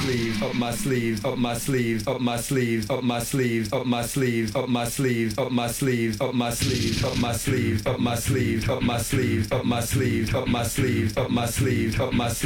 sleeve, up my sleeve, up my sleeve, up my sleeve, up my sleeve, up my sleeve, up my sleeve, up my sleeve, up my sleeve, up my sleeve, up my sleeve, up my sleeve, up my sleeve, up my sleeve, up my sleeve, up my sleeve.